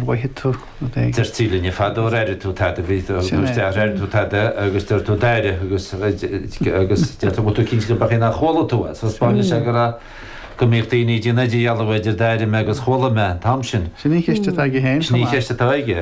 bhaithe tú. Tar tíle ní fadó réidir tú tá a bhí réir tú agus tar tú daire agus tú cin go bachí na chola tú sa Spáine se go mír daoine dína dí alhaidir daire me agus chola me tam sin. Sin ní chéiste a gé héin. Ní chéiste aige.